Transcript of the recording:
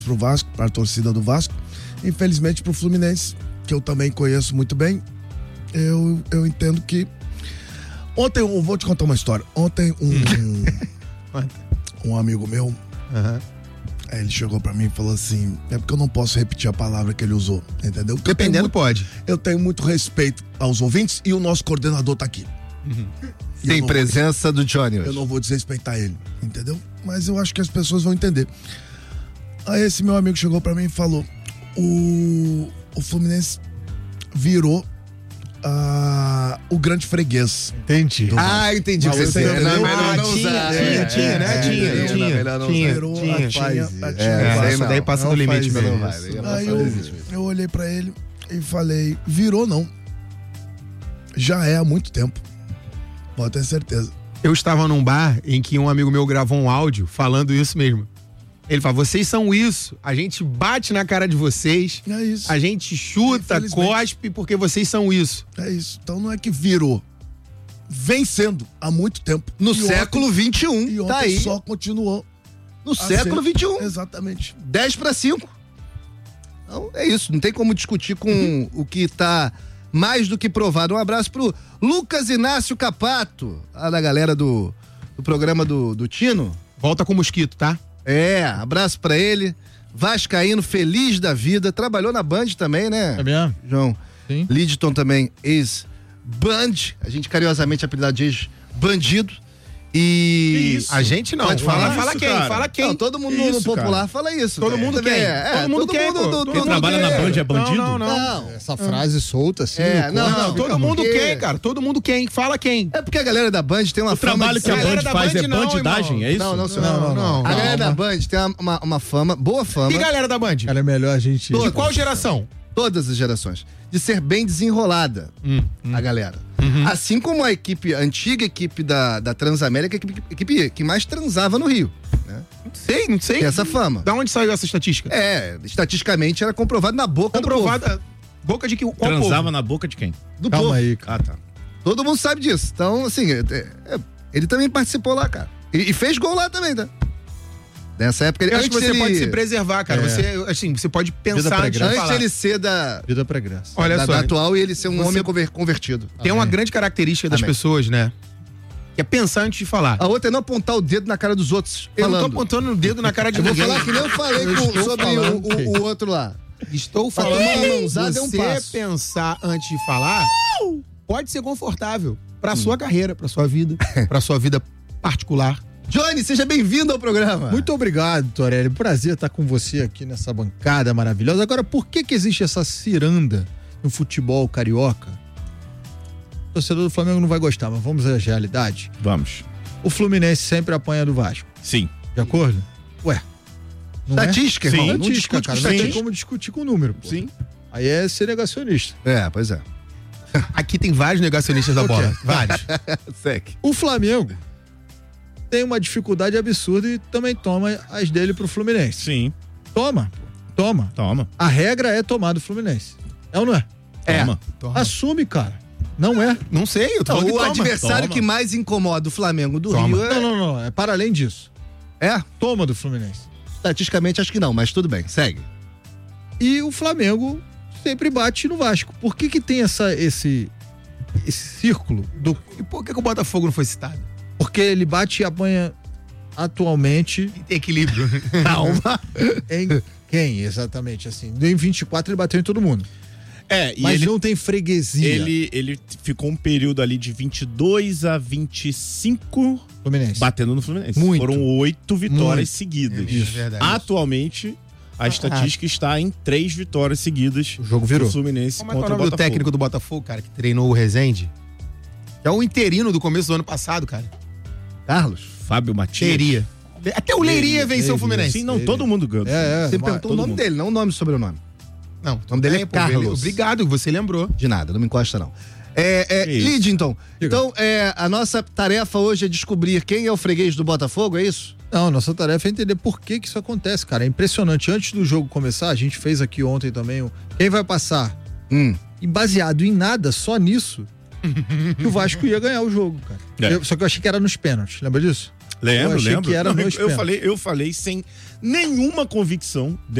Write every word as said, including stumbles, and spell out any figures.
pro Vasco, para a torcida do Vasco. Infelizmente pro Fluminense, que eu também conheço muito bem, eu, eu entendo que... Ontem, eu vou te contar uma história. Ontem, um, um amigo meu, uhum. ele chegou pra mim e falou assim, é porque eu não posso repetir a palavra que ele usou, entendeu? Porque Dependendo, muito, pode. Eu tenho muito respeito aos ouvintes e o nosso coordenador tá aqui. Uhum. Tem presença vou, do Johnny hoje. Eu não vou desrespeitar ele, entendeu? Mas eu acho que as pessoas vão entender. Aí esse meu amigo chegou pra mim e falou, o, o Fluminense virou uh, o grande freguês. Entendi. Ah, entendi o que você entendeu? Não, melhor não tinha, usar. tinha, É, tinha, né? É, tinha, é, tinha, melhor não tinha, virou tinha, a tinha, tinha, tinha, é, isso daí passa do limite mesmo. Aí eu, eu olhei pra ele e falei, virou não. Já é há muito tempo. Pode ter certeza. Eu estava num bar em que um amigo meu gravou um áudio falando isso mesmo. Ele fala, vocês são isso, a gente bate na cara de vocês, é isso. A gente chuta, cospe, porque vocês são isso. É isso, então não é que virou, vem sendo há muito tempo. No e século ontem, vinte e um, e ontem tá aí. Só continuou. No século vinte e um. Exatamente. dez para cinco. Então é isso, não tem como discutir com uhum. o que tá mais do que provado. Um abraço pro Lucas Inácio Capato, lá da galera do, do programa do, do Tino. Volta com o mosquito, tá? É, abraço pra ele. Vascaíno, feliz da vida. Trabalhou na Band também, né? É mesmo? João. Sim. Lidton também, ex-Band. A gente carinhosamente apelidado de ex-bandido. E a gente não. Pode falar, fala quem? Cara. Fala quem? Não, todo mundo isso, no popular cara. Fala isso. Todo mundo quem? É, todo mundo todo quem? Mundo, todo quem mundo trabalha quem? na Band é bandido? Não, não, não. não. Essa frase solta assim. É, não, não, não. Todo mundo quem, cara? Todo mundo quem? Fala quem? É porque a galera da Band tem uma o fama. O trabalho que a Band faz é bandidagem, é isso? Não, não, não. não. A galera da Band tem uma, uma fama, boa fama. E galera da Band? Cara, é melhor a gente. De qual geração? Todas as gerações. De ser bem desenrolada, hum, hum. a galera. Uhum. Assim como a equipe, a antiga equipe da, da Transamérica, a equipe, a equipe que mais transava no Rio. Né? Não sei, não sei. Tem essa fama. Da onde saiu essa estatística? É, estatisticamente era comprovado na boca comprovado, do povo. Boca de que? Qual Transava povo? na boca de quem? Do Calma povo. aí, cara. Ah, tá. Todo mundo sabe disso. Então, assim, é, é, ele também participou lá, cara. E, e fez gol lá também, tá? Nessa época ele... Eu acho que você ele... pode se preservar, cara. É. Você, assim, você pode pensar antes de Antes falar. ele ser da... Vida pregressa. Olha da, só. Da atual e ele ser um você... homem conver, convertido. Tem uma grande característica das Amém. pessoas, né? Que é pensar antes de falar. A outra é não apontar o dedo na cara dos outros. Eu falando. não tô apontando o dedo na cara de eu ninguém. Eu vou falar que nem eu falei eu com, sobre o, o, o outro lá. Estou falando que você é um pensar antes de falar pode ser confortável pra hum. sua carreira, pra sua vida, pra sua vida particular. Johnny, seja bem-vindo ao programa. Muito obrigado, Torelli. Prazer estar com você aqui nessa bancada maravilhosa. Agora, por que que existe essa ciranda no futebol carioca? O torcedor do Flamengo não vai gostar, mas vamos à realidade? Vamos. O Fluminense sempre apanha do Vasco. Sim. De acordo? Ué. Estatística, é? irmão. Sim. Não Estatística, discute cara. com Não estatística. tem como discutir com o número. Pô. Sim. Aí é ser negacionista. É, pois é. Aqui tem vários negacionistas da bola. Vários. Sec. O Flamengo tem uma dificuldade absurda e também toma as dele pro Fluminense. Sim. Toma, toma. Toma. A regra é tomar do Fluminense. É ou não é? Toma. É. Toma. Assume, cara. Não é. Não sei, eu tô não, falando o que adversário toma. que mais incomoda o Flamengo do toma. Rio é... Não, não, não. É para além disso. É? Toma do Fluminense. Estatisticamente acho que não, mas tudo bem. Segue. E o Flamengo sempre bate no Vasco. Por que que tem essa, esse, esse círculo? Do... E por que que o Botafogo não foi citado? Porque ele bate e apanha atualmente... Em equilíbrio. Calma. Em quem, exatamente, assim. Em vinte e quatro ele bateu em todo mundo. É, e mas ele não tem freguesia. Ele, ele ficou um período ali de vinte e dois a vinte e cinco Fluminense. Batendo no Fluminense. Muito. Foram oito vitórias Muito. seguidas. É isso, verdade. Atualmente, a estatística ah. está em três vitórias seguidas. O jogo virou. Do Fluminense Como contra é o nome o do Botafogo. técnico do Botafogo, cara, que treinou o Rezende? É o interino do começo do ano passado, cara. Carlos? Fábio Matias? Leiria. Até o Leiria venceu o Fluminense. Sim, não, Leiria. Todo mundo ganhou. É, é. Você perguntou o nome mundo. dele, não o nome e sobrenome. Não, o nome dele é Carlos. Obrigado, você lembrou. De nada, não me encosta não. É, é, Lidton, então é, a nossa tarefa hoje é descobrir quem é o freguês do Botafogo, é isso? Não, a nossa tarefa é entender por que que isso acontece, cara. É impressionante. Antes do jogo começar, a gente fez aqui ontem também o quem vai passar. Hum. E baseado em nada, só nisso, que o Vasco ia ganhar o jogo, cara. É. Eu, só que eu achei que era nos pênaltis, lembra disso? Lembro, Eu achei lembro. que era Não, no eu, eu Spence. falei, eu falei sem nenhuma convicção